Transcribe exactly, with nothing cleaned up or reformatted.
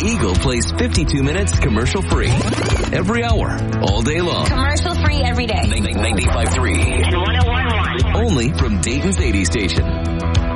Eagle plays fifty-two minutes commercial free. Every hour, all day long. Commercial free every day. ninety-five point three. And one oh one point one. Only from Dayton's eighty station.